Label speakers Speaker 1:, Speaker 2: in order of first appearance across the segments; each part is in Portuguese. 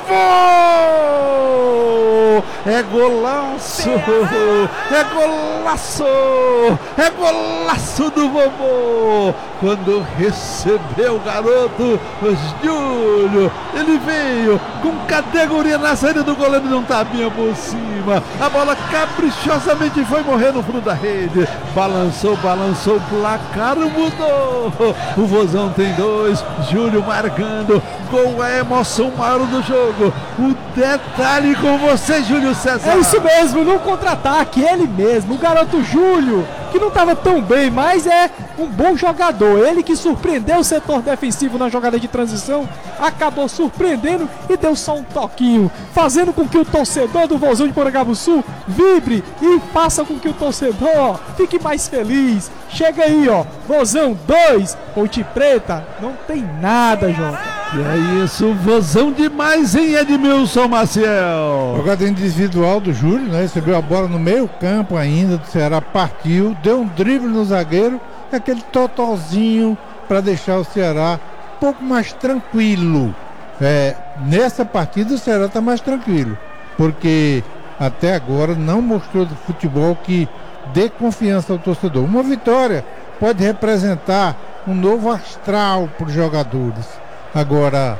Speaker 1: É golaço! É golaço! É golaço do vovô! Quando recebeu o garoto Júlio, ele veio com categoria na saída do goleiro de um tapinha por cima. A bola caprichosamente foi morrer no fundo da rede. Balançou, o placar mudou. O Vozão tem 2, Júlio marcando. Gol é a emoção maior do jogo. O detalhe com você, Júlio César.
Speaker 2: É isso mesmo, no contra-ataque, ele mesmo, o garoto Júlio, que não estava tão bem, mas é um bom jogador. Ele que surpreendeu o setor defensivo na jogada de transição, acabou surpreendendo e deu só um toquinho, fazendo com que o torcedor do Vozão de Porangabuçu vibre e faça com que o torcedor fique mais feliz. Chega aí, ó, Vozão 2, Ponte Preta, não tem nada, Jota.
Speaker 1: E é isso, Vozão demais, hein, Edmilson Maciel?
Speaker 3: Jogada individual do Júlio, né? Recebeu a bola no meio campo ainda do Ceará, partiu, deu um drible no zagueiro, aquele totalzinho para deixar o Ceará um pouco mais tranquilo. Nessa partida o Ceará está mais tranquilo, porque até agora não mostrou do futebol que dê confiança ao torcedor. Uma vitória pode representar um novo astral para os jogadores. Agora,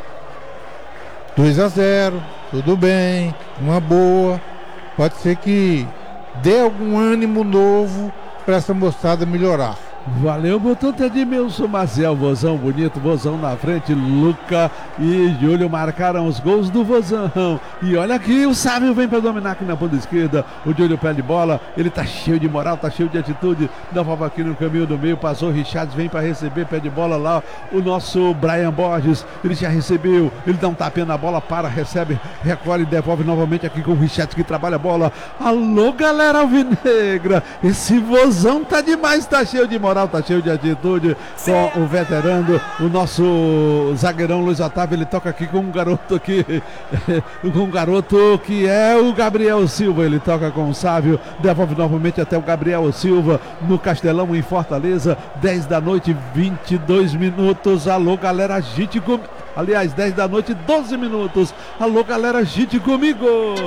Speaker 3: 2-0, tudo bem, uma boa. Pode ser que dê algum ânimo novo para essa moçada melhorar.
Speaker 1: Valeu, botão Edmilson Maciel, Vozão bonito, Vozão na frente, Luca e Júlio marcaram os gols do Vozão. E olha aqui, o Sávio vem para dominar aqui na ponta esquerda, o Júlio pede bola, ele tá cheio de moral, tá cheio de atitude, dá volta aqui no caminho do meio, passou o Richards, vem para receber, pede bola lá, o nosso Brian Borges, ele já recebeu, ele dá um tapinha na bola, para, recebe, recolhe, devolve novamente aqui com o Richards que trabalha a bola. Alô, galera alvinegra, esse Vozão tá demais, tá cheio de moral, tá cheio de atitude, com o veterano, o nosso zagueirão Luiz Otávio, ele toca aqui com um garoto aqui, com um garoto que é o Gabriel Silva, ele toca com o Sávio, devolve novamente até o Gabriel Silva, no Castelão em Fortaleza, 10 da noite, 22 minutos, alô galera, agite comigo, aliás, 10 da noite, 12 minutos, alô galera, agite comigo.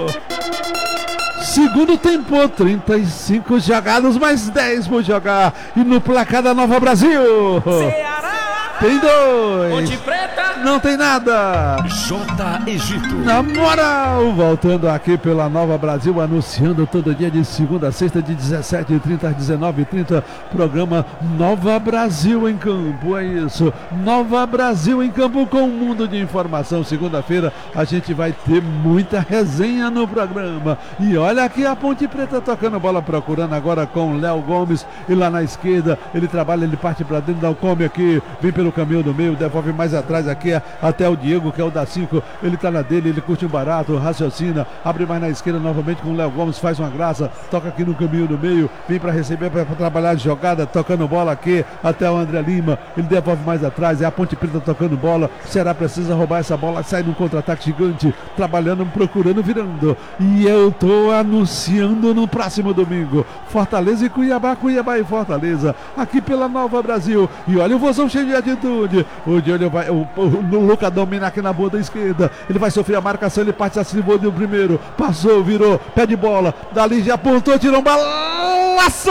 Speaker 1: Segundo tempo, 35 jogados, mais 10 por jogar. E no placar da Nova Brasil,
Speaker 4: Ceará
Speaker 1: tem 2,
Speaker 4: Ponte Preta
Speaker 1: não tem nada.
Speaker 4: J. Egito.
Speaker 1: Na moral, voltando aqui pela Nova Brasil, anunciando todo dia de segunda a sexta, de 17h30 às 19h30, programa Nova Brasil em Campo, é isso, Nova Brasil em Campo com um mundo de informação. Segunda-feira a gente vai ter muita resenha no programa, e olha aqui a Ponte Preta tocando bola, procurando agora com o Léo Gomes, e lá na esquerda, ele trabalha, ele parte para dentro, dá o come aqui, vem pelo caminho do meio, devolve mais atrás aqui, até o Diego, que é o da 5, ele tá na dele, ele curte um barato, raciocina, abre mais na esquerda novamente com o Léo Gomes, faz uma graça, toca aqui no caminho do meio, vem para receber, para trabalhar a jogada, tocando bola aqui, até o André Lima, ele devolve mais atrás, é a Ponte Preta tocando bola, será preciso roubar essa bola, sai num contra-ataque gigante, trabalhando, procurando, virando, e eu tô anunciando no próximo domingo, Fortaleza e Cuiabá, Cuiabá e Fortaleza, aqui pela Nova Brasil, e olha o Vozão cheio de atitude, o Júlio vai, o Luca domina aqui na boa da esquerda, ele vai sofrer a marcação, ele parte assim, do primeiro, passou, virou, pé de bola, dali já apontou, tirou um balaço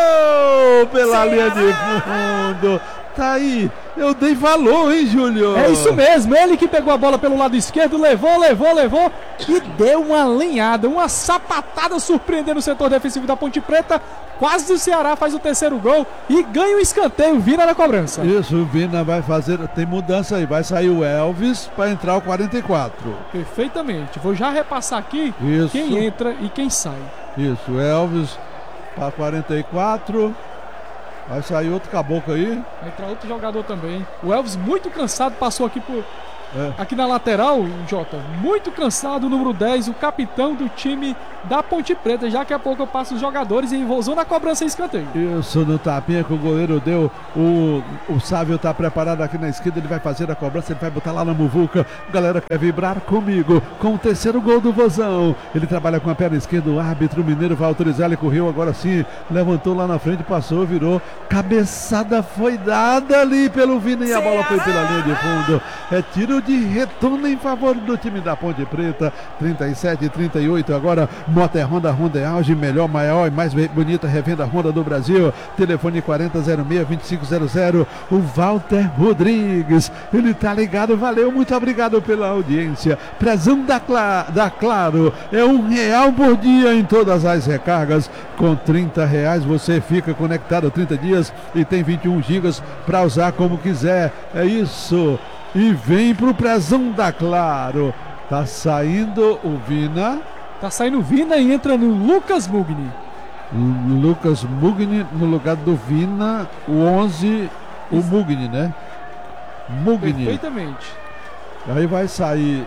Speaker 1: pela linha de fundo. Tá aí, eu dei valor, hein, Júlio?
Speaker 2: É isso mesmo, ele que pegou a bola pelo lado esquerdo, levou e deu uma alinhada, uma sapatada, surpreendendo o setor defensivo da Ponte Preta. Quase o Ceará faz o terceiro gol e ganha o escanteio, Vina na cobrança.
Speaker 1: Isso, o Vina vai fazer, tem mudança aí, vai sair o Elvis para entrar o 44.
Speaker 2: Perfeitamente, vou já repassar aqui
Speaker 1: isso.
Speaker 2: Quem entra e quem sai.
Speaker 1: Isso, Elvis para 44. Vai sair outro caboclo aí.
Speaker 2: Vai entrar outro jogador também. O Elvis muito cansado, passou aqui aqui na lateral, Jota. Muito cansado, o número 10, o capitão do time da Ponte Preta. Já que a pouco eu passo os jogadores e Vozão na cobrança e escanteio.
Speaker 1: Isso, no tapinha que o goleiro deu. O Sávio tá preparado aqui na esquerda, ele vai fazer a cobrança, ele vai botar lá na muvuca. Galera quer vibrar comigo com o terceiro gol do Vozão. Ele trabalha com a perna esquerda, o árbitro mineiro vai autorizar, ele correu agora sim, levantou lá na frente, passou, virou, cabeçada foi dada ali pelo Vina e a bola foi pela linha de fundo. É tiro de retorno em favor do time da Ponte Preta. 37-38 agora. Motor Honda, Honda é auge, melhor, maior e mais bonita revenda Honda do Brasil. Telefone 4006-2500. O Walter Rodrigues, ele tá ligado, valeu, muito obrigado pela audiência. Prezão da Claro, é R$1 por dia em todas as recargas. Com R$30 você fica conectado 30 dias e tem 21 gigas para usar como quiser. É isso. E vem pro Prezão da Claro. Tá saindo o Vina.
Speaker 2: Tá saindo o Vina e entra no Lucas Mugni.
Speaker 1: Lucas Mugni no lugar do Vina. O 11, o Mugni, né? Mugni.
Speaker 2: Perfeitamente.
Speaker 1: Aí vai sair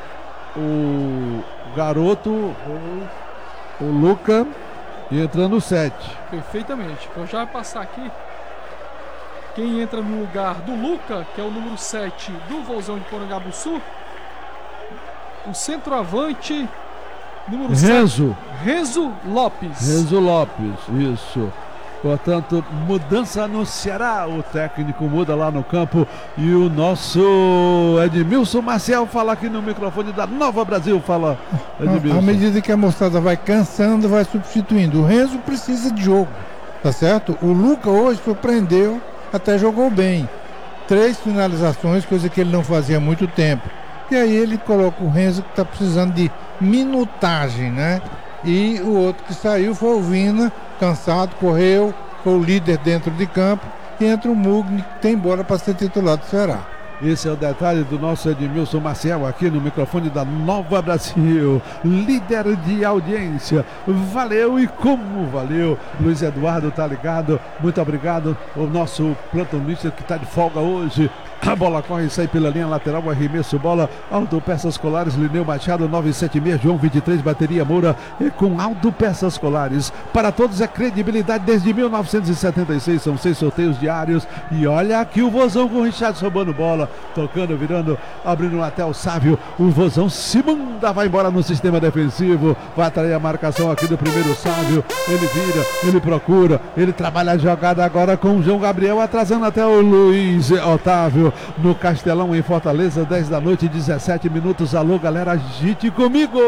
Speaker 1: o garoto, o Luca, e entrando o 7.
Speaker 2: Perfeitamente. Então já vai passar aqui. Quem entra no lugar do Luca, que é o número 7 do Vozão de Porangabuçu. O centroavante, número 7. Renzo Lopes.
Speaker 1: Renzo Lopes, isso. Portanto, mudança no Ceará. O técnico muda lá no campo. E o nosso Edmilson Maciel fala aqui no microfone da Nova Brasil. Fala, Edmilson.
Speaker 3: À medida que a moçada vai cansando, vai substituindo. O Renzo precisa de jogo, tá certo? O Luca hoje surpreendeu, até jogou bem. 3 finalizações, coisa que ele não fazia há muito tempo. E aí ele coloca o Renzo, que está precisando de minutagem, né? E o outro que saiu foi o Vina, cansado, correu, foi o líder dentro de campo. E entra o Mugni, que tem bola para ser titular do Ceará.
Speaker 1: Esse é o detalhe do nosso Edmilson Maciel aqui no microfone da Nova Brasil, líder de audiência. Valeu e como valeu. Luiz Eduardo tá ligado, muito obrigado. O nosso plantonista que tá de folga hoje. A bola corre e sai pela linha lateral, o arremesso, bola, Autopeças Colares, Lineu Machado, 976, João 23, Bateria Moura, e com Autopeças Colares. Para todos é credibilidade desde 1976, são 6 sorteios diários. E olha aqui o Vozão com o Richard roubando bola, tocando, virando, abrindo até o Sávio. O Vozão se manda, vai embora no sistema defensivo, vai atrair a marcação aqui do primeiro Sávio. Ele vira, ele procura, ele trabalha a jogada agora com o João Gabriel, atrasando até o Luiz Otávio. No Castelão, em Fortaleza, 10 da noite, 17 minutos. Alô, galera, agite comigo.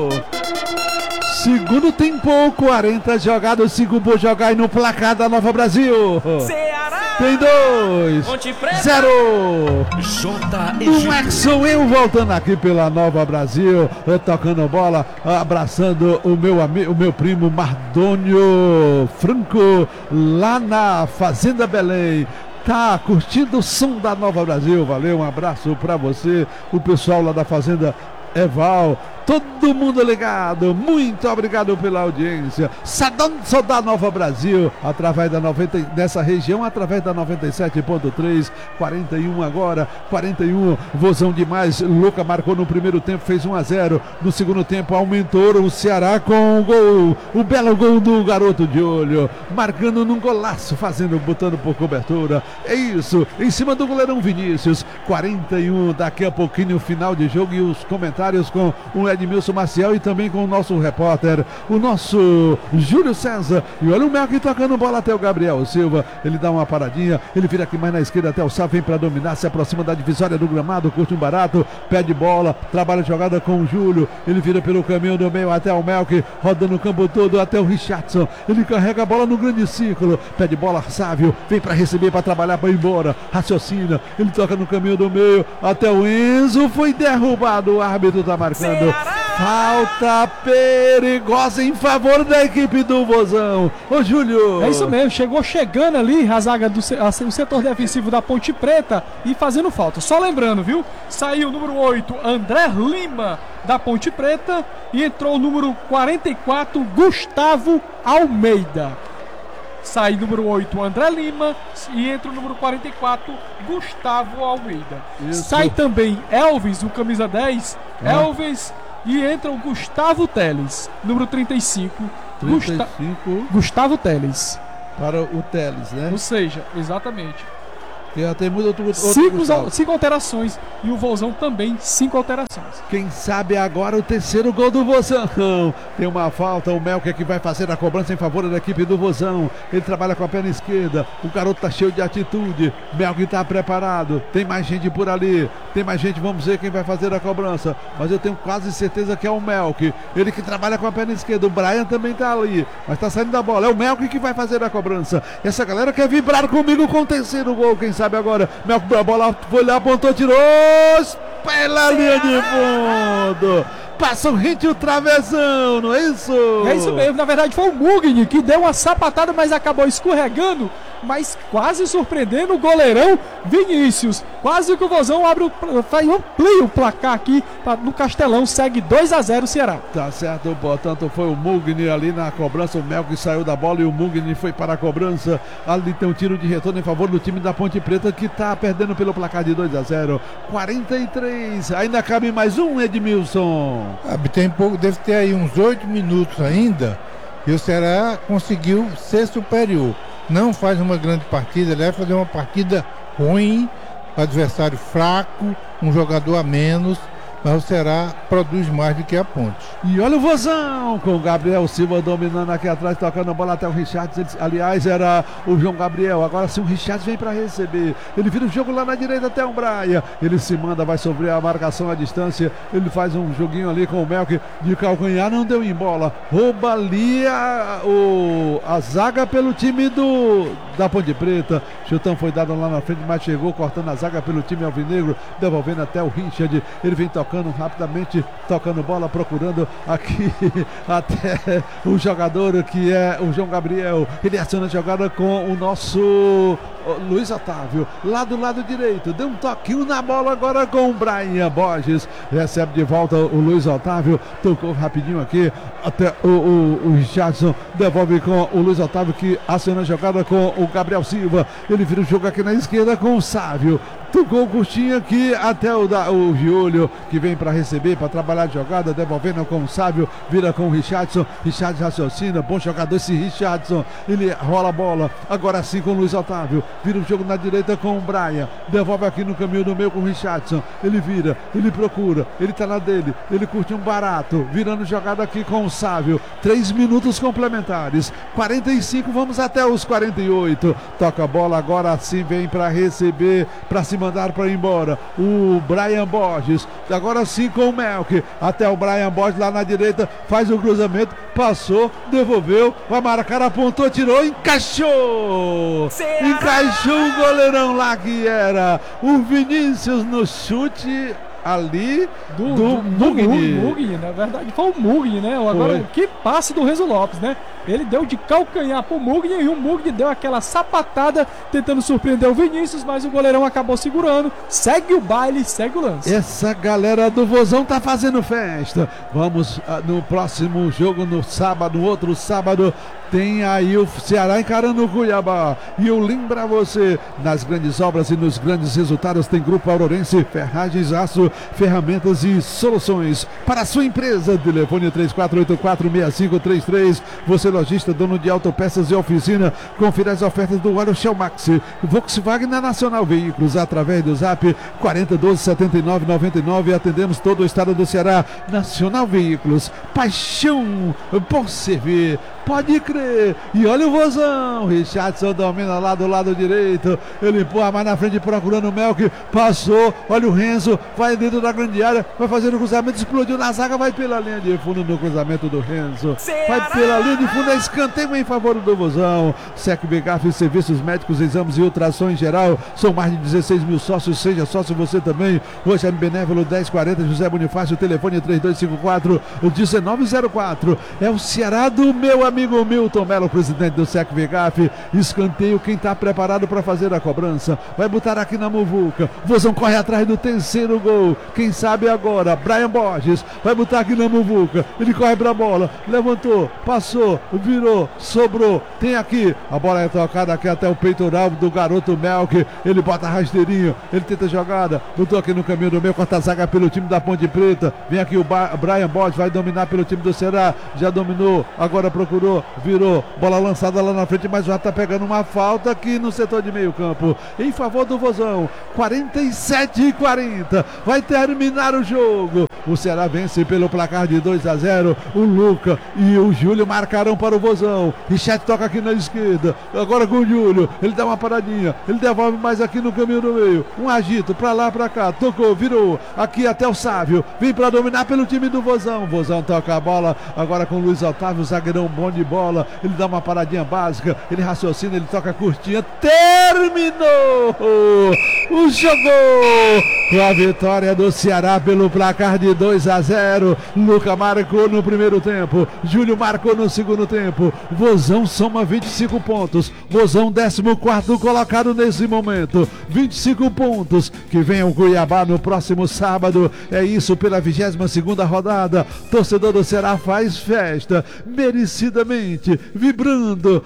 Speaker 1: Segundo tempo, 40 jogados, 5 por jogar e no placar da Nova Brasil.
Speaker 4: Ceará.
Speaker 1: Tem 2, 0. O Exxon, eu voltando aqui pela Nova Brasil, tocando bola, abraçando o meu primo Mardônio Franco, lá na Fazenda Belém. Tá curtindo o som da Nova Brasil, valeu, um abraço pra você, o pessoal lá da Fazenda Eval, todo mundo ligado, muito obrigado pela audiência. Sou da Nova Brasil, através da 90, nessa região, através da 97.3, 41 agora, 41, Vozão demais. Luca marcou no primeiro tempo, fez 1-0, no segundo tempo aumentou o Ceará com o gol, o belo gol do garoto de olho, marcando num golaço, botando por cobertura, é isso, em cima do goleirão Vinícius. 41, daqui a pouquinho final de jogo e os comentários com o Edmilson Maciel e também com o nosso repórter, o nosso Júlio César. E olha o Melk tocando bola até o Gabriel Silva. Ele dá uma paradinha, ele vira aqui mais na esquerda até o Sá, vem para dominar, se aproxima da divisória do gramado, curte um barato, pede bola, trabalha a jogada com o Júlio. Ele vira pelo caminho do meio até o Melk, rodando o campo todo até o Richardson. Ele carrega a bola no grande círculo, pede bola, Sávio, vem para receber, para trabalhar, para ir embora, raciocina. Ele toca no caminho do meio até o Enzo, foi derrubado, o árbitro tá marcando falta perigosa em favor da equipe do Vozão. Ô Júlio,
Speaker 2: é isso mesmo, chegando ali a zaga do o setor defensivo da Ponte Preta e fazendo falta. Só lembrando, viu? Saiu o número 8, André Lima, da Ponte Preta, e entrou o número 44, Gustavo Almeida. Sai número 8, André Lima, e entra o número 44, Gustavo Almeida. Isso. Sai também Elvis, o camisa 10, Elvis, e entra o Gustavo Teles, número 35. Gustavo Teles.
Speaker 1: Para o Teles, né?
Speaker 2: Ou seja, exatamente.
Speaker 1: Já tem muito outro
Speaker 2: Cinco alterações. E o Vozão também, 5 alterações.
Speaker 1: Quem sabe agora o terceiro gol do Vozão. Tem uma falta, o Melker que vai fazer a cobrança em favor da equipe do Vozão. Ele trabalha com a perna esquerda. O garoto tá cheio de atitude. Melker tá preparado. Tem mais gente por ali. Tem mais gente, vamos ver quem vai fazer a cobrança. Mas eu tenho quase certeza que é o Melker. Ele que trabalha com a perna esquerda. O Brian também tá ali. Mas tá saindo da bola. É o Melker que vai fazer a cobrança. Essa galera quer vibrar comigo com o terceiro gol. Quem sabe agora. Melker, a bola foi lá, apontou, tirou. Pela linha de fundo. Passa o rente o travessão, não é isso?
Speaker 2: É isso mesmo, na verdade foi o Mugni que deu uma sapatada, mas acabou escorregando, mas quase surpreendendo o goleirão Vinícius. Quase que o Vozão amplia o placar aqui no Castelão, segue 2-0 Ceará.
Speaker 1: Tá certo, portanto foi o Mugni ali na cobrança, o Melker saiu da bola e o Mugni foi para a cobrança. Ali tem um tiro de retorno em favor do time da Ponte Preta que tá perdendo pelo placar de 2-0. 43, ainda cabe mais um, Edmilson.
Speaker 3: Tem pouco, deve ter aí uns 8 minutos ainda e o Ceará conseguiu ser superior. Não faz uma grande partida, ele vai fazer uma partida ruim, adversário fraco, um jogador a menos, mas o Ceará produz mais do que a Ponte.
Speaker 1: E olha o Vozão com o Gabriel Silva dominando aqui atrás, tocando a bola até o Richards. Aliás, era o João Gabriel. Agora sim o Richards vem para receber. Ele vira o jogo lá na direita até o Braia. Ele se manda, vai sofrer a marcação à distância. Ele faz um joguinho ali com o Melker de calcanhar, não deu em bola. Rouba ali a zaga pelo time da Ponte Preta. Chutão foi dado lá na frente, mas chegou cortando a zaga pelo time alvinegro, devolvendo até o Richard. Ele vem tocando rapidamente, tocando bola, procurando aqui até o jogador que é o João Gabriel. Ele aciona a jogada com o nosso Luiz Otávio, lá do lado direito, deu um toquinho na bola agora com o Brian Borges, recebe de volta o Luiz Otávio, tocou rapidinho aqui até o Richardson, devolve com o Luiz Otávio que aciona a jogada com o Gabriel Silva. Ele vira o jogo aqui na esquerda com o Sávio. Tocou o curtinho aqui até o Giulio, que vem para receber, para trabalhar de jogada, devolvendo com o Sávio, vira com o Richardson. Richardson raciocina, bom jogador esse Richardson. Ele rola a bola, agora sim com o Luiz Otávio. Vira o jogo na direita com o Brian. Devolve aqui no caminho do meio com o Richardson. Ele vira, ele procura, ele tá na dele, ele curte um barato, virando jogada aqui com o Sávio. 3 minutos complementares, 45, vamos até os 48. Toca a bola, agora sim vem para receber, para se mandar para ir embora. O Brian Borges, agora sim com o Melker, até o Brian Borges lá na direita, faz o cruzamento, passou, devolveu, vai marcar, apontou, tirou, encaixou! Encaixou o goleirão lá que era o Vinícius no chute ali do
Speaker 2: Mugni, na verdade foi o Mugni, né? Agora que passe do Renzo Lopes, né? Ele deu de calcanhar pro Mugni e o Mugni deu aquela sapatada tentando surpreender o Vinícius, mas o goleirão acabou segurando. Segue o baile, segue o lance.
Speaker 1: Essa galera do Vozão tá fazendo festa. Vamos no próximo jogo, no sábado, no outro sábado, tem aí o Ceará encarando o Cuiabá. E eu lembro a você, nas grandes obras e nos grandes resultados tem Grupo Aurorense, ferragens, aço, ferramentas e soluções para a sua empresa. Telefone 34846533. Você lojista, dono de autopeças e oficina, confira as ofertas do óleo Shell Max, Volkswagen na Nacional Veículos, através do Zap 40127999. Atendemos todo o estado do Ceará. Nacional Veículos, paixão por servir. Pode crer. E olha o Vozão. Richardson domina lá do lado direito. Ele empurra mais na frente procurando o Melker. Passou. Olha o Renzo. Vai dentro da grande área. Vai fazer o cruzamento. Explodiu na zaga. Vai pela linha de fundo no cruzamento do Renzo. Vai pela linha de fundo. É escanteio em favor do Vozão. SEC Begaf, serviços médicos, exames e ultrassom em geral. São mais de 16 mil sócios. Seja sócio você também. Hoje é Benévolo 1040. José Bonifácio. Telefone 3254-1904. É o Ceará do meu amigo Milton Melo, presidente do SEC Vegaf. Escanteio, quem está preparado para fazer a cobrança vai botar aqui na muvuca. Vozão corre atrás do terceiro gol. Quem sabe agora, Brian Borges vai botar aqui na muvuca. Ele corre para a bola, levantou, passou, virou, sobrou. Tem aqui, a bola é tocada aqui até o peitoral do garoto Melker. Ele bota rasteirinho, ele tenta a jogada, botou aqui no caminho do meio, corta a zaga pelo time da Ponte Preta. Vem aqui o Brian Borges, vai dominar pelo time do Ceará. Já dominou, agora procurou virou, bola lançada lá na frente, mas já tá pegando uma falta aqui no setor de meio campo, em favor do Vozão. 47-40, vai terminar o jogo. O Ceará vence pelo placar de 2-0. O Luca e o Júlio marcaram para o Vozão. Richete toca aqui na esquerda, agora com o Júlio, ele dá uma paradinha, ele devolve mais aqui no caminho do meio, um agito pra lá, pra cá, tocou, virou, aqui até o Sávio, vem pra dominar pelo time do Vozão. Vozão toca a bola, agora com o Luiz Otávio, zagueirão bom de bola, ele dá uma paradinha básica, ele raciocina, ele toca curtinha, terminou o jogo com a vitória do Ceará pelo placar de 2-0. Luca marcou no primeiro tempo, Júlio marcou no segundo tempo. Vozão soma 25 pontos, Vozão 14º colocado nesse momento, 25 pontos, que vem o Cuiabá no próximo sábado. É isso pela 22ª rodada. Torcedor do Ceará faz festa merecidamente, vibrando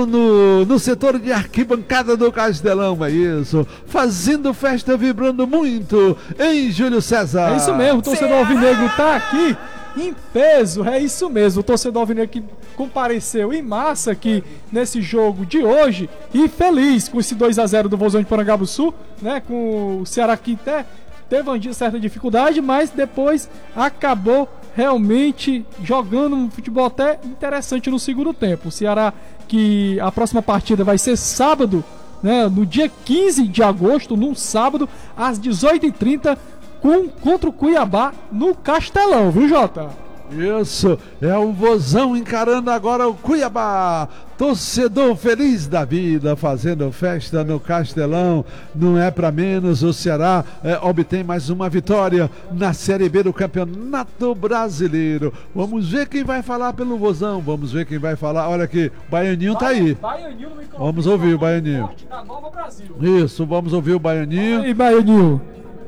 Speaker 1: no setor de arquibancada do Castelão. É isso, fazendo festa, vibrando muito em Júlio César.
Speaker 2: É isso mesmo, o torcedor alvinegro tá aqui em peso, é isso mesmo, o torcedor alvinegro que compareceu em massa aqui nesse jogo de hoje e feliz com esse 2-0 do Vozão de Porangabuçu, né, com o Ceará que até teve uma certa dificuldade, mas depois acabou realmente jogando um futebol até interessante no segundo tempo. O Ceará, que a próxima partida vai ser sábado, né, no dia 15 de agosto, num sábado, às 18h30, contra o Cuiabá no Castelão, viu, Jota?
Speaker 1: Isso, é o Vozão encarando agora o Cuiabá. Torcedor feliz da vida, fazendo festa no Castelão. Não é para menos, o Ceará obtém mais uma vitória na Série B do Campeonato Brasileiro. Vamos ver quem vai falar pelo Vozão, vamos ver quem vai falar. Olha aqui, o Baianinho tá aí.
Speaker 2: Baianinho no microfone.
Speaker 1: Vamos ouvir o Baianinho.
Speaker 2: Da Nova Brasil.
Speaker 1: Isso, vamos ouvir o Baianinho.
Speaker 2: E Baianinho?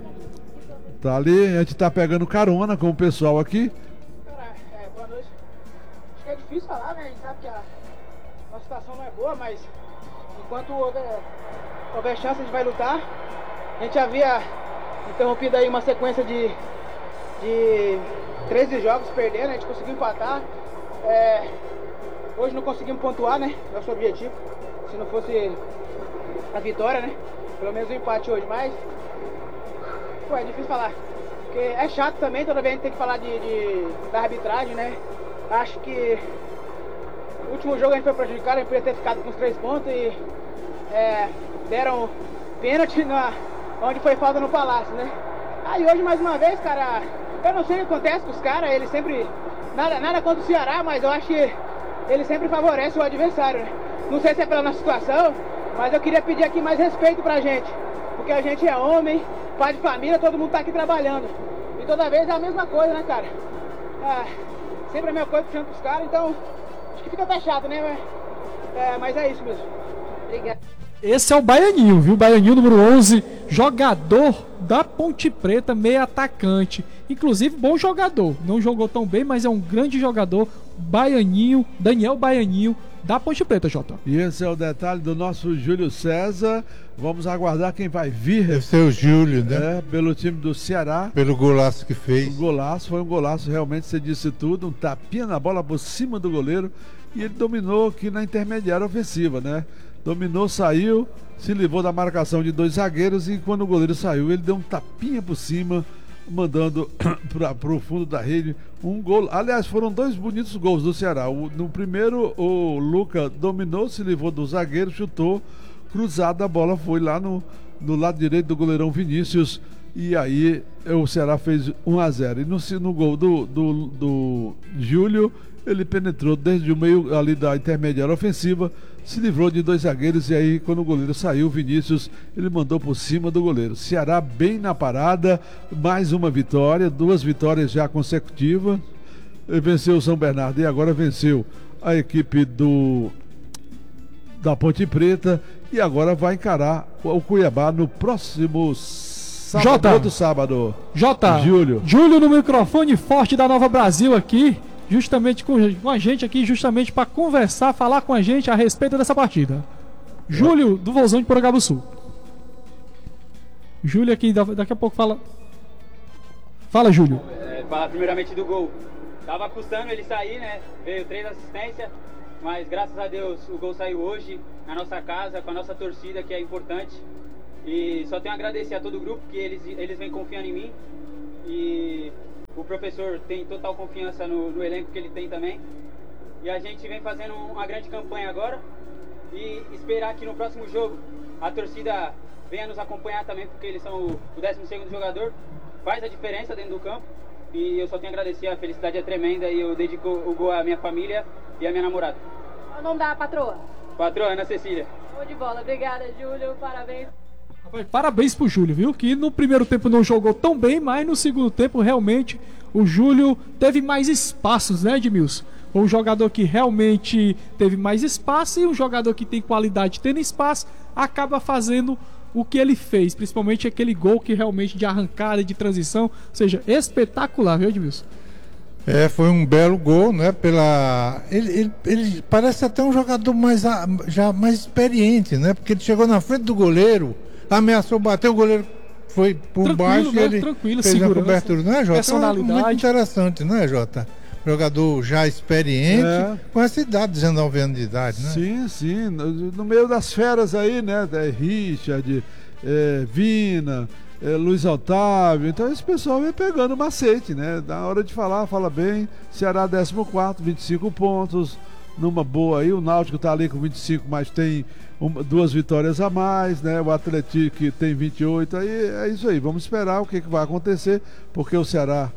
Speaker 1: Tá ali, a gente tá pegando carona com o pessoal aqui.
Speaker 5: Boa noite. Acho que é difícil falar, né? A gente sabe que a situação não é boa, mas enquanto houver chance a gente vai lutar. A gente havia interrompido aí uma sequência de 13 jogos perdendo, a gente conseguiu empatar. Hoje não conseguimos pontuar, né? Nosso objetivo. Se não fosse a vitória, né? Pelo menos o empate hoje, mas é difícil falar. Porque é chato também, toda vez a gente tem que falar da arbitragem, né? Acho que o último jogo a gente foi prejudicado, a gente podia ter ficado com os 3 pontos e deram pênalti onde foi falta no Palácio, né? Aí hoje mais uma vez, cara, eu não sei o que acontece com os caras, eles sempre, nada contra o Ceará, mas eu acho que eles sempre favorecem o adversário, né? Não sei se é pela nossa situação, mas eu queria pedir aqui mais respeito pra gente, porque a gente é homem, pai de família, todo mundo tá aqui trabalhando. E toda vez é a mesma coisa, né, cara? Sempre a mesma coisa puxando pros caras, então acho que fica até chato, né? Mas é isso mesmo. Obrigado.
Speaker 2: Esse é o Baianinho, viu? Baianinho número 11, jogador da Ponte Preta, meio atacante. Inclusive, bom jogador. Não jogou tão bem, mas é um grande jogador. Baianinho, Daniel Baianinho, da Ponte Preta, Jota.
Speaker 1: E esse é o detalhe do nosso Júlio César. Vamos aguardar quem vai vir.
Speaker 3: Deve ser o Júlio, né?
Speaker 1: Pelo time do Ceará.
Speaker 3: Pelo golaço que fez.
Speaker 1: O golaço, foi um golaço, realmente, você disse tudo. Um tapinha na bola por cima do goleiro. E ele dominou aqui na intermediária ofensiva, né? Dominou, saiu, se livrou da marcação de 2 zagueiros e quando o goleiro saiu, ele deu um tapinha por cima, mandando para o fundo da rede um gol. Aliás, foram 2 bonitos gols do Ceará. No primeiro, o Luca dominou, se livrou do zagueiro, chutou, cruzada, a bola foi lá no lado direito do goleirão Vinícius. E aí o Ceará fez 1-0. E no gol do Júlio, ele penetrou desde o meio ali da intermediária ofensiva, se livrou de 2 zagueiros e aí quando o goleiro saiu, o Vinícius, ele mandou por cima do goleiro. Ceará bem na parada, mais uma vitória, 2 vitórias já consecutivas. Ele venceu o São Bernardo e agora venceu a equipe da Ponte Preta e agora vai encarar o Cuiabá no próximo sábado.
Speaker 2: Júlio no microfone forte da Nova Brasil aqui, justamente com a gente aqui, justamente para conversar, falar com a gente a respeito dessa partida. Júlio do Vozão de Porangabuçu. Júlio aqui, daqui a pouco fala. Fala, Júlio.
Speaker 5: Falar primeiramente do gol.
Speaker 6: Tava custando ele sair, né? Veio 3 assistências, mas graças a Deus o gol saiu hoje na nossa casa, com a nossa torcida, que é importante. E só tenho a agradecer a todo o grupo, que eles vêm confiando em mim. E o professor tem total confiança no elenco que ele tem também. E a gente vem fazendo uma grande campanha agora. E esperar que no próximo jogo a torcida venha nos acompanhar também, porque eles são o 12º jogador. Faz a diferença dentro do campo. E eu só tenho a agradecer, a felicidade é tremenda. E eu dedico o gol à minha família e à minha namorada.
Speaker 7: O nome da patroa?
Speaker 6: Patroa, Ana Cecília.
Speaker 7: Show de bola, obrigada, Júlio, parabéns.
Speaker 2: Parabéns pro Júlio, viu? Que no primeiro tempo não jogou tão bem, mas no segundo tempo realmente o Júlio teve mais espaços, né, Edmilson? Um jogador que realmente teve mais espaço, e um jogador que tem qualidade tendo espaço acaba fazendo o que ele fez, principalmente aquele gol que realmente de arrancada, de transição, ou seja, espetacular, viu, Edmilson?
Speaker 3: Foi um belo gol, né? Ele parece até um jogador já mais experiente, né? Porque ele chegou na frente do goleiro, ameaçou bater, o goleiro foi por
Speaker 2: tranquilo,
Speaker 3: baixo,
Speaker 2: né?
Speaker 3: E ele
Speaker 2: Tranquilo,
Speaker 3: fez a
Speaker 2: segurança,
Speaker 3: cobertura, não é, Jota?
Speaker 2: personalidade.
Speaker 3: Muito interessante, não é, Jota? Jogador já experiente, com essa idade, 19 anos de idade, né?
Speaker 1: Sim. No meio das feras aí, né? Richard, Vina, Luiz Otávio. Então esse pessoal vem pegando macete, né? Na hora de falar, fala bem. Ceará 14º, 25 pontos. Numa boa aí, o Náutico tá ali com 25, mas tem 2 vitórias a mais, né? O Atlético tem 28. Aí é isso aí. Vamos esperar o que vai acontecer, porque o Ceará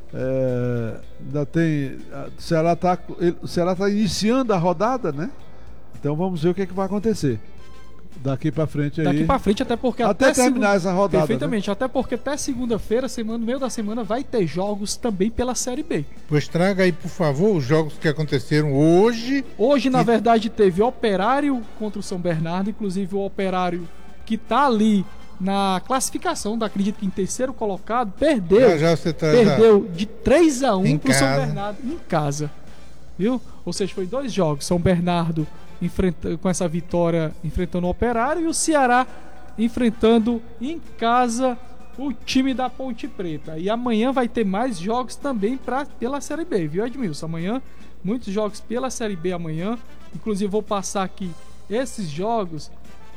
Speaker 1: ainda tem. O Ceará tá iniciando a rodada, né? Então vamos ver o que vai acontecer daqui pra frente aí.
Speaker 2: Daqui pra frente, até porque
Speaker 1: até terminar essa rodada.
Speaker 2: Perfeitamente,
Speaker 1: né?
Speaker 2: Até porque até segunda-feira, no meio da semana, vai ter jogos também pela Série B.
Speaker 3: Pois traga aí, por favor, os jogos que aconteceram hoje.
Speaker 2: Hoje, na verdade, teve Operário contra o São Bernardo, inclusive o Operário que tá ali na classificação, acredito que em terceiro colocado, perdeu de 3-1 pro São Bernardo em casa, viu? Ou seja, foi 2 jogos, São Bernardo com essa vitória enfrentando o Operário, e o Ceará enfrentando em casa o time da Ponte Preta. E amanhã vai ter mais jogos também pela Série B, viu, Edmilson? Amanhã, muitos jogos pela Série B amanhã. Inclusive vou passar aqui esses jogos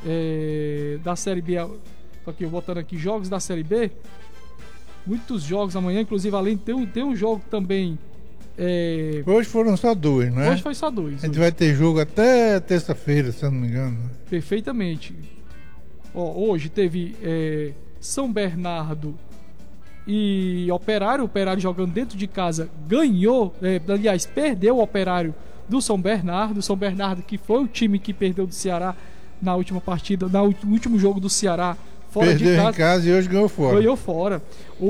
Speaker 2: da Série B. Tô aqui, botando aqui jogos da Série B. Muitos jogos amanhã, inclusive além tem um jogo também.
Speaker 3: Hoje foram só 2, né?
Speaker 2: Hoje foi só 2.
Speaker 3: A gente vai ter jogo até terça-feira, se eu não me engano.
Speaker 2: Perfeitamente. Hoje teve São Bernardo e Operário. O Operário jogando dentro de casa ganhou, aliás, perdeu o Operário do São Bernardo. O São Bernardo, que foi o time que perdeu do Ceará na última partida, no último jogo do Ceará.
Speaker 3: Perdeu em casa e hoje ganhou fora.
Speaker 2: Ganhou fora.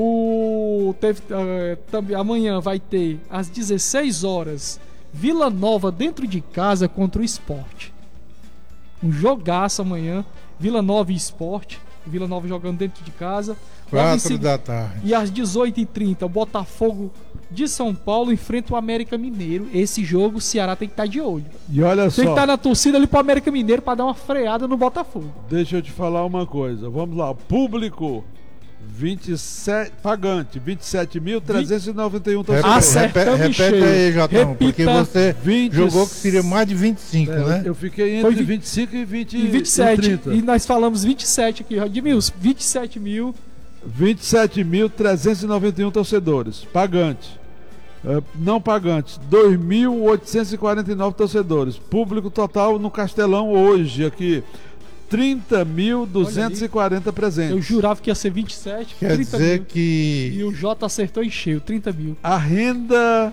Speaker 2: Também amanhã vai ter às 16 horas Vila Nova dentro de casa contra o Sport. Um jogaço amanhã, Vila Nova e Sport. Vila Nova jogando dentro de casa.
Speaker 3: 4 da tarde.
Speaker 2: E às 18h30 o Botafogo de São Paulo enfrenta o América Mineiro. Esse jogo o Ceará tem que estar de olho.
Speaker 1: E olha só,
Speaker 2: tem que estar na torcida ali pro América Mineiro para dar uma freada no Botafogo.
Speaker 1: Deixa eu te falar uma coisa. Vamos lá, público 27, pagante 27.391 torcedores.
Speaker 3: Repete aí, Jotão, porque você jogou que seria mais de 25, né?
Speaker 1: Eu fiquei entre 25 e
Speaker 2: 27.
Speaker 1: E 30.
Speaker 2: E nós falamos 27 aqui, Edmilson.
Speaker 1: 27.391 torcedores. Pagante. Não pagantes, 2.849 torcedores. Público total no Castelão hoje aqui 30.240 presentes.
Speaker 2: Eu jurava que ia ser 27.
Speaker 3: Quer dizer que...
Speaker 2: E o Jota acertou em cheio, 30 mil.
Speaker 1: A renda,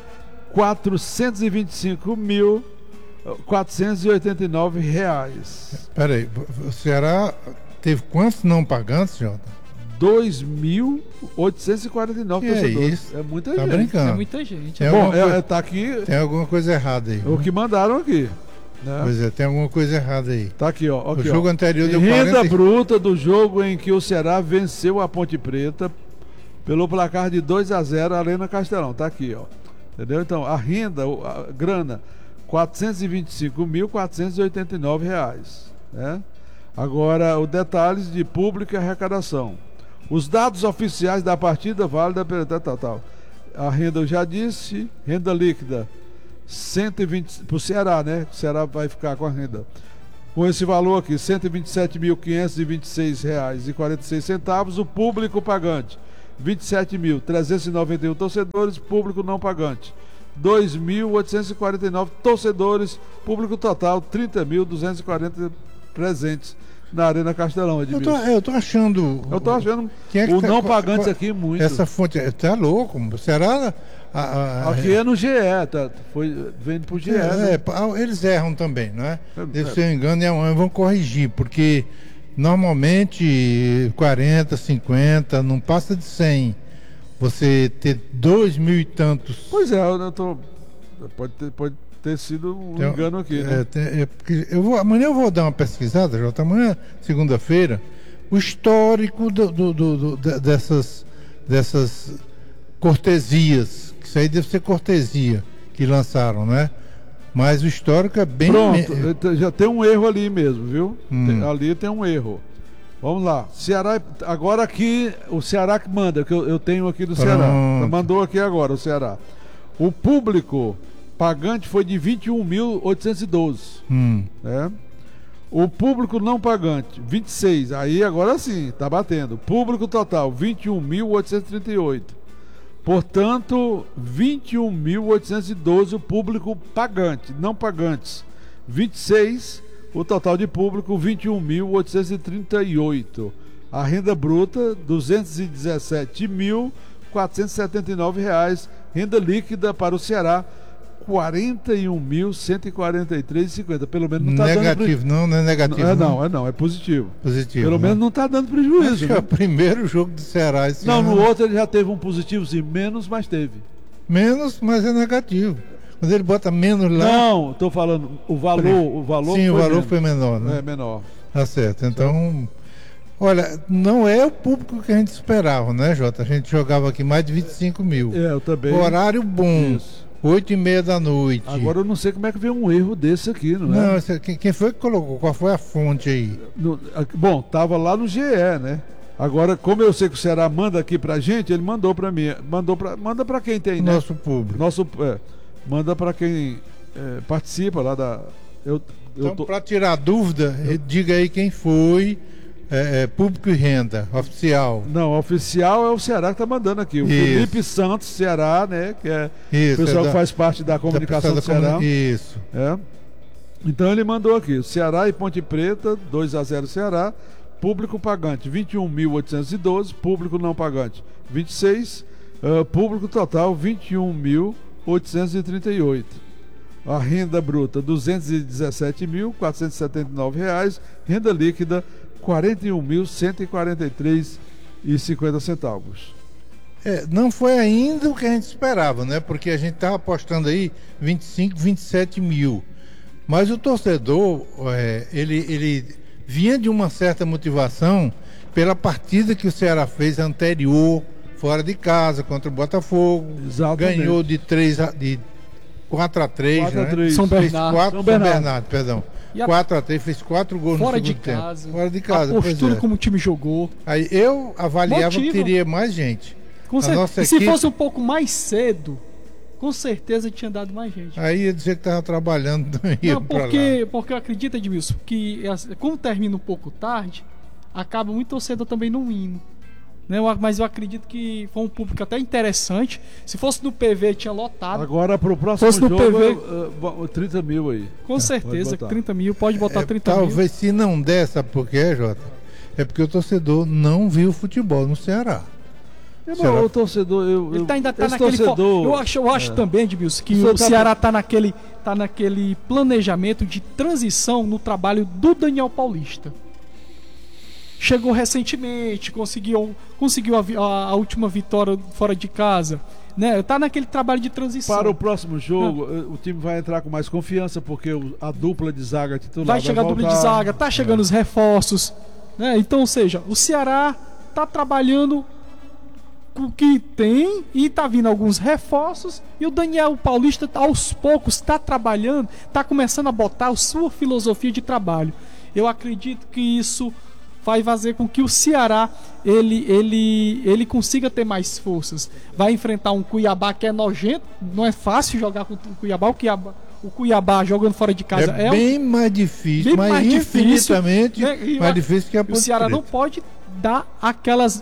Speaker 1: R$425.489.
Speaker 3: Peraí, o Ceará teve quantos não pagantes, Jota?
Speaker 1: 2.849 torcedores.
Speaker 3: Isso?
Speaker 1: É muita
Speaker 3: gente.
Speaker 1: Tá
Speaker 2: brincando. É muita gente.
Speaker 1: Tá aqui.
Speaker 3: Tem alguma coisa errada aí.
Speaker 1: O que mandaram aqui. Né?
Speaker 3: Pois é, tem alguma coisa errada aí.
Speaker 1: Tá aqui, ó. Aqui,
Speaker 3: o jogo anterior deu
Speaker 1: renda
Speaker 3: 40...
Speaker 1: bruta do jogo em que o Ceará venceu a Ponte Preta pelo placar de 2-0 Arena Castelão. Tá aqui, ó. Entendeu? Então, a renda, a grana, R$425.489. Né? Agora, os detalhes de público e arrecadação. Os dados oficiais da partida válida pela tal. A renda eu já disse, renda líquida 120 para o Ceará, né? O Ceará vai ficar com a renda com esse valor aqui, R$ 127.526,46. O público pagante, 27.391 torcedores, público não pagante, 2.849 torcedores, público total, 30.240 presentes na Arena Castelão, Edmilson.
Speaker 3: Eu tô achando.
Speaker 1: O não pagante aqui muito.
Speaker 3: Essa fonte tá louco. Será?
Speaker 1: Aqui é no GE, vende pro GE. Né?
Speaker 3: Eles erram também, não é? Se eu engano, vão corrigir, porque normalmente 40, 50, não passa de 100. Você ter 2.000 e tantos.
Speaker 1: Pois é, pode ter sido um engano aqui, né?
Speaker 3: Amanhã eu vou dar uma pesquisada, Jota, amanhã, segunda-feira, o histórico dessas cortesias. Isso aí deve ser cortesia que lançaram, né? Mas o histórico é bem...
Speaker 1: Pronto, já tem um erro ali mesmo, viu? Ali tem um erro. Vamos lá, Ceará, agora aqui, o Ceará que manda, que eu tenho aqui do Ceará. Mandou aqui agora o Ceará. O público pagante foi de 21.812. Né? O público não pagante, 26. Aí agora sim, tá batendo. Público total, 21.838. Portanto, 21.812 o público pagante, não pagantes. 26, o total de público, 21.838. A renda bruta, R$ 217.479. Renda líquida para o Ceará, R$ 41.143,50. Pelo menos não está dando
Speaker 3: negativo. Não é negativo.
Speaker 1: É positivo.
Speaker 3: Positivo.
Speaker 1: Pelo menos não está dando prejuízo.
Speaker 3: Acho que é o primeiro jogo do Ceará esse ano.
Speaker 1: No outro ele já teve um positivo, sim, menos, mas teve.
Speaker 3: Menos, mas é negativo. Quando ele bota menos lá.
Speaker 1: Não, estou falando o valor.
Speaker 3: Sim, o valor foi menor, né?
Speaker 1: É menor.
Speaker 3: Tá certo. Então, olha, não é o público que a gente esperava, né, Jota? A gente jogava aqui mais de 25 mil.
Speaker 1: Eu também.
Speaker 3: Horário bom. Isso. 8h30 da noite.
Speaker 1: Agora eu não sei como é que veio um erro desse aqui, não é?
Speaker 3: Não, quem foi que colocou? Qual foi a fonte aí?
Speaker 1: Bom, tava lá no GE, né? Agora, como eu sei que o Ceará manda aqui pra gente, ele mandou pra mim. Manda pra quem tem, né?
Speaker 3: Nosso público.
Speaker 1: Manda pra quem participa lá da...
Speaker 3: Pra tirar dúvida, diga aí quem foi. Público e renda, oficial.
Speaker 1: Não, oficial é o Ceará que tá mandando aqui. O Felipe Santos, Ceará, né? Que é o pessoal que faz parte da comunicação do Ceará.
Speaker 3: Isso.
Speaker 1: Então ele mandou aqui: Ceará e Ponte Preta, 2-0 Ceará. Público pagante, 21.812. Público não pagante, 26. Público total, 21.838. A renda bruta, R$ 217.479. Renda líquida, R$ 41.143,50.
Speaker 3: Não foi ainda o que a gente esperava, né? Porque a gente estava apostando aí 25, 27 mil. Mas o torcedor, ele vinha de uma certa motivação pela partida que o Ceará fez anterior, fora de casa, contra o Botafogo.
Speaker 1: Exatamente.
Speaker 3: Ganhou de 4-3, né?
Speaker 2: São Bernardo,
Speaker 3: perdão. 4-3, fez 4 gols no segundo tempo. Fora de casa.
Speaker 2: A postura como o time jogou.
Speaker 3: Aí eu avaliava que teria mais gente.
Speaker 2: Se fosse um pouco mais cedo, com certeza tinha dado mais gente.
Speaker 3: Aí ia dizer que estava trabalhando.
Speaker 2: Porque eu acredito, Edmilson, que como termina um pouco tarde, acaba muito torcedor também não indo. Né? Mas eu acredito que foi um público até interessante. Se fosse no PV, tinha lotado.
Speaker 1: Agora pro próximo jogo, PV, 30 mil aí.
Speaker 2: Com certeza, 30 mil, pode botar 30 mil.
Speaker 3: Talvez se não der, sabe por quê, Jota? É porque o torcedor não viu futebol no Ceará.
Speaker 1: O torcedor,
Speaker 2: ele ainda tá naquele torcedor. Eu acho também, Edmilson, que o Ceará tá naquele planejamento de transição no trabalho do Daniel Paulista. Chegou recentemente, conseguiu a última vitória fora de casa, né? Tá naquele trabalho de transição.
Speaker 1: Para o próximo jogo, o time vai entrar com mais confiança, porque a dupla de zaga titular
Speaker 2: vai chegar a dupla de zaga, tá chegando os reforços, né? Então, ou seja, o Ceará tá trabalhando com o que tem e tá vindo alguns reforços, e o Daniel Paulista aos poucos está trabalhando, tá começando a botar a sua filosofia de trabalho. Eu acredito que isso vai fazer com que o Ceará ele consiga ter mais forças. Vai enfrentar um Cuiabá que é nojento, não é fácil jogar contra o Cuiabá. O Cuiabá jogando fora de casa
Speaker 3: é bem mais difícil, mas infinitamente mais difícil que a Ponte
Speaker 2: O Ceará
Speaker 3: Preta.
Speaker 2: não pode dar aquelas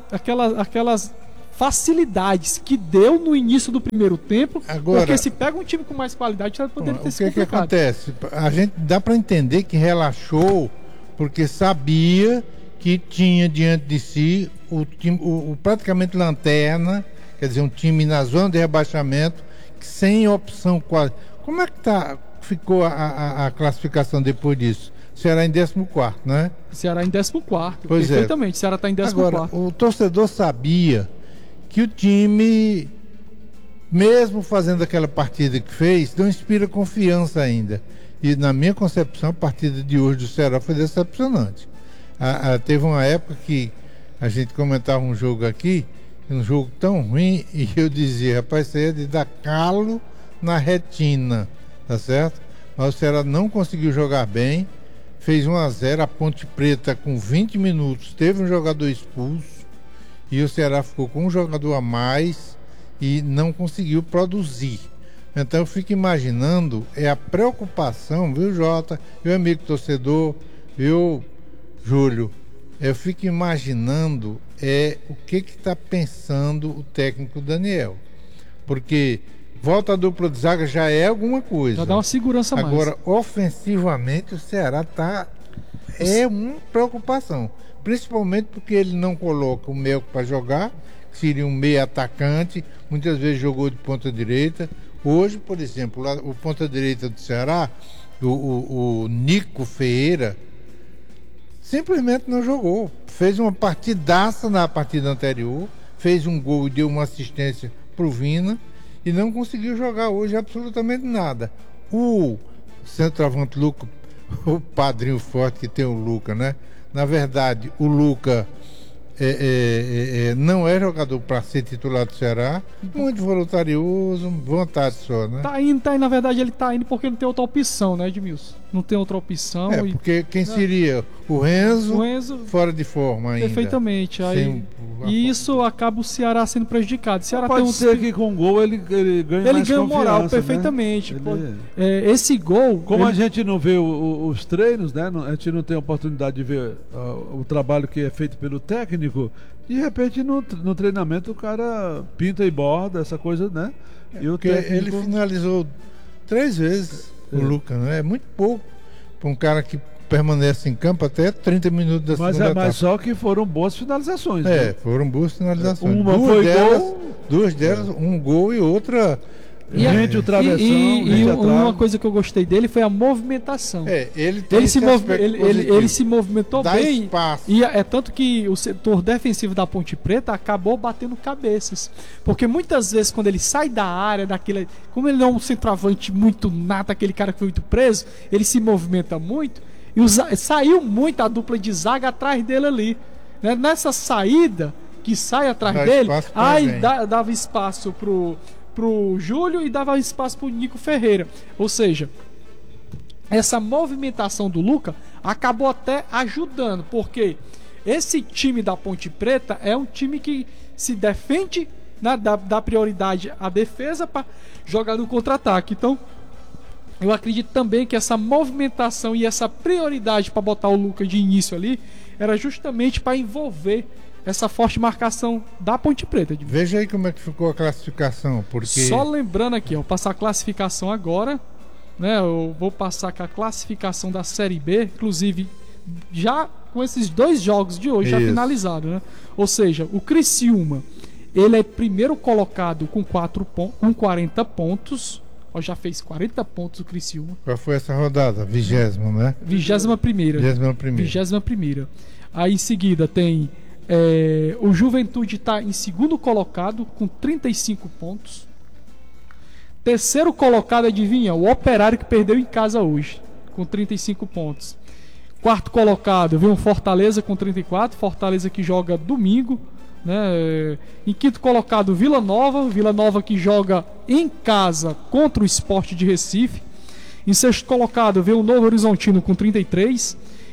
Speaker 2: facilidades que deu no início do primeiro tempo.
Speaker 3: Agora,
Speaker 2: porque se pega um time com mais qualidade, já poderia ter sido
Speaker 3: o que acontece? A gente dá para entender que relaxou porque sabia que tinha diante de si o time, praticamente lanterna, quer dizer, um time na zona de rebaixamento sem opção quase. Como é que ficou a classificação depois disso? Ceará em 14º, né?
Speaker 2: Ceará em 14º,
Speaker 3: pois
Speaker 2: perfeitamente. Ceará está em 14º.
Speaker 3: Agora, o torcedor sabia que o time, mesmo fazendo aquela partida que fez, não inspira confiança ainda. E na minha concepção, a partida de hoje do Ceará foi decepcionante. Teve uma época que a gente comentava um jogo aqui, um jogo tão ruim, e eu dizia, rapaz, isso aí é de dar calo na retina, tá certo? Mas o Ceará não conseguiu jogar bem, fez 1-0, a Ponte Preta com 20 minutos teve um jogador expulso e o Ceará ficou com um jogador a mais e não conseguiu produzir. Então eu fico imaginando a preocupação, viu, Jota, meu amigo torcedor, viu, Júlio, eu fico imaginando o que está pensando o técnico Daniel, porque volta a dupla de zaga já é alguma coisa.
Speaker 2: Já dá uma segurança mais.
Speaker 3: Agora, ofensivamente, o Ceará é uma preocupação. Principalmente porque ele não coloca o Melco para jogar, que seria um meio atacante, muitas vezes jogou de ponta direita. Hoje, por exemplo, lá, o ponta direita do Ceará, o Nico Ferreira, simplesmente não jogou. Fez uma partidaça na partida anterior, fez um gol e deu uma assistência pro Vina, e não conseguiu jogar hoje absolutamente nada. O centroavante Luca, o padrinho forte que tem o Luca, né? Na verdade, o Luca não é jogador para ser titular do Ceará, muito voluntarioso, vontade só, né?
Speaker 2: Tá indo, na verdade ele tá indo porque não tem outra opção, né, Edmilson? Não tem outra opção.
Speaker 3: Porque quem seria? O Renzo fora de forma ainda.
Speaker 2: Perfeitamente. E isso acaba o Ceará sendo prejudicado. O Ceará
Speaker 1: pode ser que com o gol ele ganha mais
Speaker 2: ganha moral, perfeitamente.
Speaker 1: Né?
Speaker 2: Esse gol...
Speaker 1: Como a gente não vê os treinos, né? A gente não tem a oportunidade de ver o trabalho que é feito pelo técnico, de repente no treinamento o cara pinta e borda, essa coisa, né? E o técnico...
Speaker 3: Ele finalizou 3 vezes o Lucas, né? É muito pouco para um cara que permanece em campo até 30 minutos da segunda etapa.
Speaker 1: Mas só que foram boas finalizações. Né?
Speaker 3: Foram boas finalizações. Duas delas, um gol e outra...
Speaker 1: Rente o travessão,
Speaker 2: uma coisa que eu gostei dele foi a movimentação.
Speaker 3: Ele
Speaker 2: se movimentou bem.
Speaker 3: Espaço.
Speaker 2: E é tanto que o setor defensivo da Ponte Preta acabou batendo cabeças. Porque muitas vezes quando ele sai da área, como ele não é um centroavante muito nato, aquele cara que foi muito preso, ele se movimenta muito e saiu muito a dupla de zaga atrás dele ali. Né? Nessa saída que sai atrás dele, aí dava espaço pro Júlio e dava espaço pro Nico Ferreira. Ou seja, essa movimentação do Luca acabou até ajudando, porque esse time da Ponte Preta é um time que se defende, né, dá prioridade à defesa para jogar no contra-ataque. Então eu acredito também que essa movimentação e essa prioridade para botar o Luca de início ali era justamente para envolver essa forte marcação da Ponte Preta.
Speaker 3: Veja aí como é que ficou a classificação, porque...
Speaker 2: Só lembrando aqui, vou passar a classificação agora, né? Eu vou passar com a classificação da Série B, inclusive já com esses 2 jogos de hoje já finalizados, né? Ou seja, o Criciúma, ele é primeiro colocado com 40 pontos. Já fez 40 pontos o Criciúma.
Speaker 3: Qual foi essa rodada? 20ª, né?
Speaker 2: 21ª. Aí em seguida tem... o Juventude está em segundo colocado com 35 pontos. Terceiro colocado, adivinha? O Operário, que perdeu em casa hoje, com 35 pontos. Quarto colocado vem o Fortaleza com 34. Fortaleza que joga domingo, né? Em quinto colocado, Vila Nova que joga em casa contra o Sport de Recife. Em sexto colocado vem o Novo Horizontino com 33.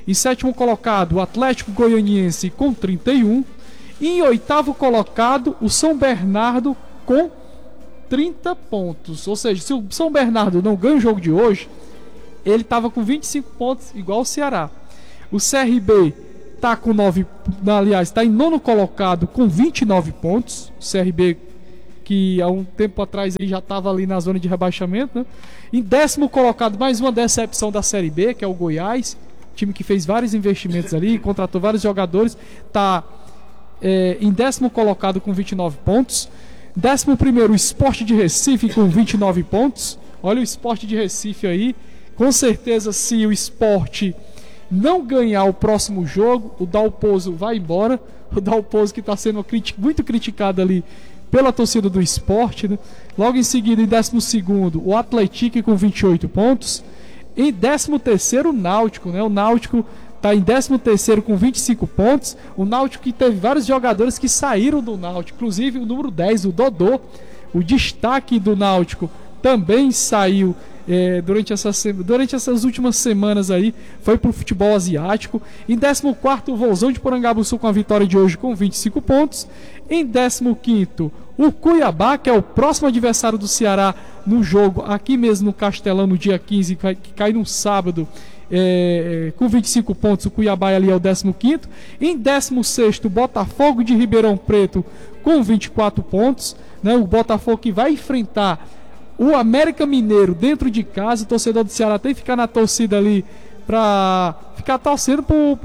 Speaker 2: Em sétimo colocado, o Atlético Goianiense com 31. E em oitavo colocado, o São Bernardo com 30 pontos. Ou seja, se o São Bernardo não ganha o jogo de hoje, ele estava com 25 pontos, igual o Ceará. O CRB está com 9, aliás, está em nono colocado com 29 pontos. O CRB, que há um tempo atrás ele já estava ali na zona de rebaixamento, né? Em décimo colocado, mais uma decepção da Série B, que é o Goiás, time que fez vários investimentos ali, contratou vários jogadores, está em décimo colocado com 29 pontos. Décimo primeiro, o Sport de Recife com 29 pontos. Olha o Sport de Recife aí. Com certeza, se o Sport não ganhar o próximo jogo, o Dalpozo vai embora. O Dalpozo que está sendo muito criticado ali pela torcida do Sport, né? Logo em seguida, em 12º, o Atlético com 28 pontos. Em 13º, o Náutico, né? O Náutico está em 13º com 25 pontos. O Náutico que teve vários jogadores que saíram do Náutico, inclusive o número 10, o Dodô, o destaque do Náutico, também saiu durante essas últimas semanas aí, foi pro futebol asiático. Em 14º, o Vozão de Porangabuçu com a vitória de hoje com 25 pontos. Em 15º, o Cuiabá, que é o próximo adversário do Ceará no jogo aqui mesmo no Castelão no dia 15, que cai no sábado, com 25 pontos. O Cuiabá ali é o 15º. Em 16º, o Botafogo de Ribeirão Preto com 24 pontos, né? O Botafogo que vai enfrentar o América Mineiro dentro de casa. O torcedor do Ceará tem que ficar na torcida ali para ficar torcendo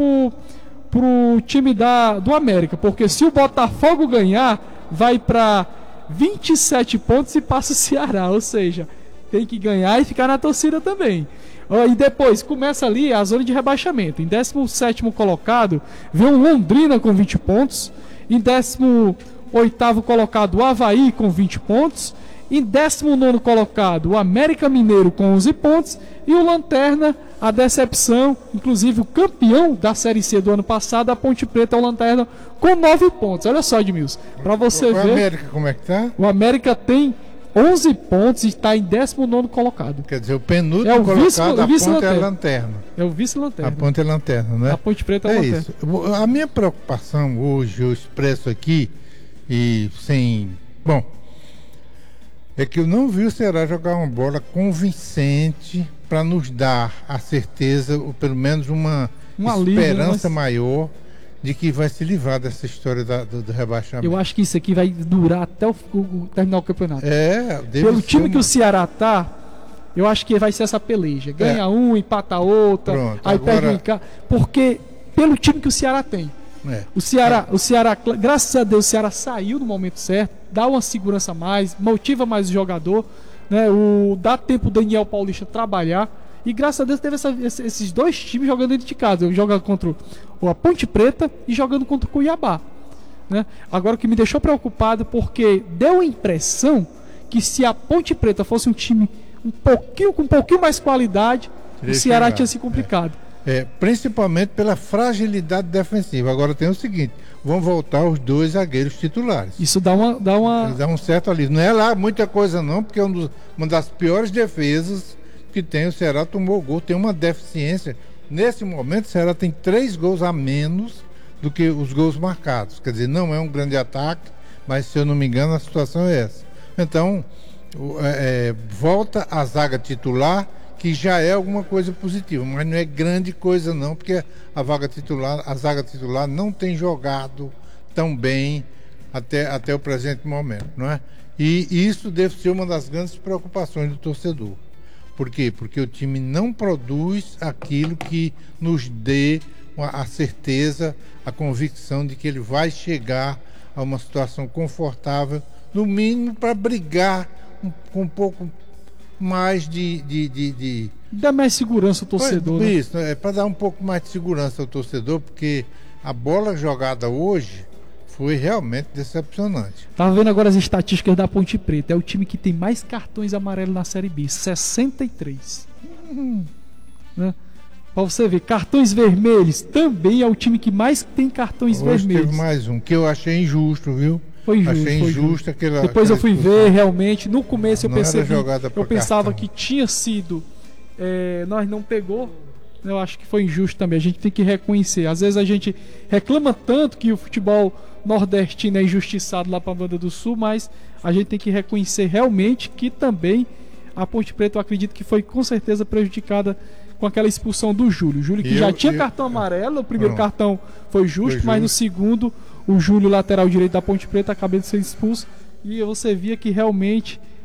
Speaker 2: pro time do América, porque se o Botafogo ganhar, vai para 27 pontos e passa o Ceará, ou seja, tem que ganhar e ficar na torcida também. E depois começa ali a zona de rebaixamento. Em 17º colocado vem o Londrina com 20 pontos. Em 18º colocado o Avaí com 20 pontos. Em 19º colocado o América Mineiro com 11 pontos. E o Lanterna, a decepção, inclusive o campeão da Série C do ano passado, a Ponte Preta, é o Lanterna com 9 pontos. Olha só, Edmilson, para você ver.
Speaker 3: O América como é que tá?
Speaker 2: O América tem 11 pontos e está em 19º colocado.
Speaker 3: Quer dizer, o penúltimo colocado, a Ponte é a Lanterna.
Speaker 2: É o vice-lanterna.
Speaker 3: A Ponte é a Lanterna, né?
Speaker 2: A Ponte Preta é a Lanterna.
Speaker 3: Isso. A minha preocupação hoje, eu expresso aqui, e sem... Bom, é que eu não vi o Ceará jogar uma bola convincente para nos dar a certeza, ou pelo menos uma esperança maior de que vai se livrar dessa história do rebaixamento.
Speaker 2: Eu acho que isso aqui vai durar até terminar o campeonato. Pelo time que o Ceará tá, eu acho que vai ser essa peleja. Ganha um, empata outra,
Speaker 3: pronto,
Speaker 2: aí agora... perde um cara. Porque pelo time que o Ceará tem. O Ceará, graças a Deus, o Ceará saiu no momento certo, dá uma segurança a mais, motiva mais o jogador, né? Dá tempo o Daniel Paulista trabalhar. E graças a Deus teve esses dois times jogando dentro de casa. Joga contra a Ponte Preta e jogando contra o Cuiabá, né? Agora o que me deixou preocupado, porque deu a impressão que se a Ponte Preta fosse um time com um pouquinho mais qualidade, o Ceará tinha se complicado.
Speaker 3: Principalmente pela fragilidade defensiva. Agora tem o seguinte: vão voltar os dois zagueiros titulares.
Speaker 2: Isso dá
Speaker 3: um certo alívio. Não é lá muita coisa não, porque é uma das piores defesas que tem. O Ceará tomou gol, tem uma deficiência. Nesse momento o Ceará tem 3 gols a menos do que os gols marcados. Quer dizer, não é um grande ataque, mas se eu não me engano a situação é essa. Então volta a zaga titular, que já é alguma coisa positiva, mas não é grande coisa não, porque a zaga titular não tem jogado tão bem até o presente momento, não é? E isso deve ser uma das grandes preocupações do torcedor. Por quê? Porque o time não produz aquilo que nos dê a certeza, a convicção de que ele vai chegar a uma situação confortável, no mínimo para brigar com um pouco mais
Speaker 2: dá mais segurança ao torcedor, né?
Speaker 3: Isso, para dar um pouco mais de segurança ao torcedor, porque a bola jogada hoje foi realmente decepcionante.
Speaker 2: Tava vendo agora as estatísticas da Ponte Preta. É o time que tem mais cartões amarelos na Série B, 63. Né? Pra você ver, cartões vermelhos também é o time que mais tem cartões
Speaker 3: hoje
Speaker 2: vermelhos.
Speaker 3: Teve mais um que eu achei injusto, viu?
Speaker 2: Foi injusto.
Speaker 3: Achei injusto aquela.
Speaker 2: Depois eu fui ver, realmente. No começo eu percebi.
Speaker 3: Eu
Speaker 2: pensava que tinha sido. Nós não pegou. Eu acho que foi injusto também, a gente tem que reconhecer. Às vezes a gente reclama tanto que o futebol nordestino é injustiçado lá para a Banda do Sul, mas a gente tem que reconhecer realmente que também a Ponte Preta, eu acredito que foi com certeza prejudicada com aquela expulsão do Júlio. Júlio que já tinha cartão amarelo, o primeiro cartão foi justo, mas no segundo o Júlio, lateral direito da Ponte Preta, acabou de ser expulso. E você via que realmente